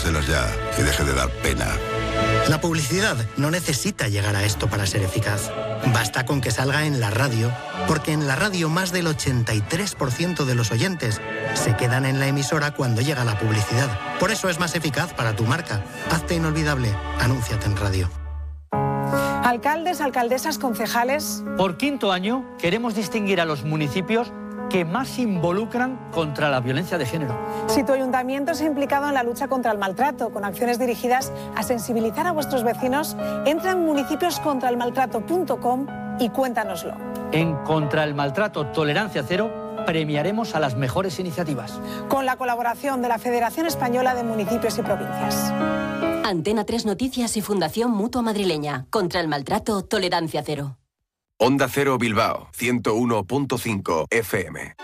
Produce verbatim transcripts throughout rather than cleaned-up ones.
Póngaselas ya y deje de dar pena. La publicidad no necesita llegar a esto para ser eficaz. Basta con que salga en la radio, porque en la radio más del ochenta y tres por ciento de los oyentes se quedan en la emisora cuando llega la publicidad. Por eso es más eficaz para tu marca. Hazte inolvidable. Anúnciate en radio. Alcaldes, alcaldesas, concejales. Por quinto año queremos distinguir a los municipios que más se involucran contra la violencia de género. Si tu ayuntamiento se ha implicado en la lucha contra el maltrato, con acciones dirigidas a sensibilizar a vuestros vecinos, entra en municipios contra el maltrato punto com y cuéntanoslo. En Contra el Maltrato Tolerancia Cero premiaremos a las mejores iniciativas. Con la colaboración de la Federación Española de Municipios y Provincias. Antena tres Noticias y Fundación Mutua Madrileña. Contra el Maltrato Tolerancia Cero. Onda Cero Bilbao, ciento uno punto cinco F M.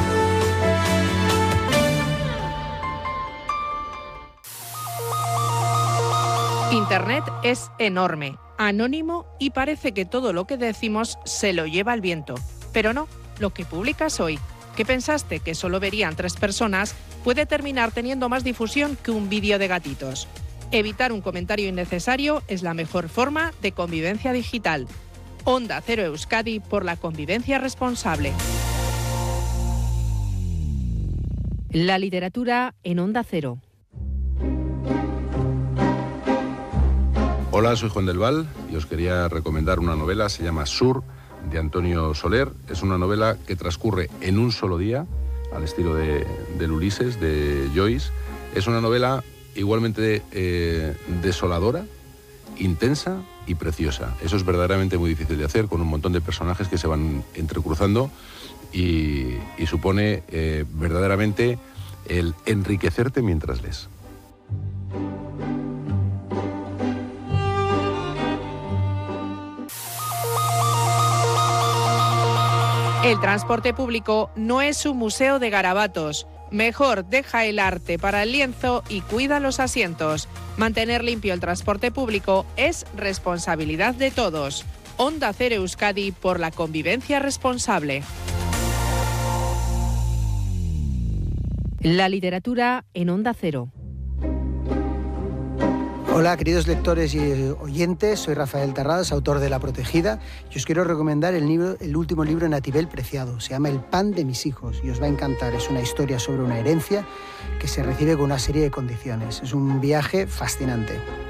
Internet es enorme, anónimo y parece que todo lo que decimos se lo lleva el viento. Pero no, lo que publicas hoy, que pensaste que solo verían tres personas, puede terminar teniendo más difusión que un vídeo de gatitos. Evitar un comentario innecesario es la mejor forma de convivencia digital. Onda Cero Euskadi por la convivencia responsable. La literatura en Onda Cero. Hola, soy Juan del Val y os quería recomendar una novela, se llama Sur, de Antonio Soler. Es una novela que transcurre en un solo día, al estilo de, del Ulises, de Joyce. Es una novela igualmente eh, desoladora, intensa y preciosa. Eso es verdaderamente muy difícil de hacer, con un montón de personajes que se van entrecruzando y, y supone eh, verdaderamente el enriquecerte mientras lees. El transporte público no es un museo de garabatos. Mejor deja el arte para el lienzo y cuida los asientos. Mantener limpio el transporte público es responsabilidad de todos. Onda Cero Euskadi por la convivencia responsable. La literatura en Onda Cero. Hola, queridos lectores y oyentes, soy Rafael Terradas, autor de La Protegida, y os quiero recomendar el, libro, el último libro de Natibel Preciado. Se llama El pan de mis hijos y os va a encantar. Es una historia sobre una herencia que se recibe con una serie de condiciones. Es un viaje fascinante.